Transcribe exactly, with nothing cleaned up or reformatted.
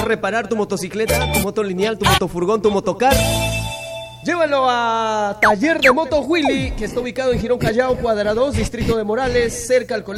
reparar tu motocicleta, tu moto lineal, tu motofurgón, tu motocar, llévalo a Taller de Moto Willy, que está ubicado en Girón Callao, cuadra dos, distrito de Morales, cerca al colegio.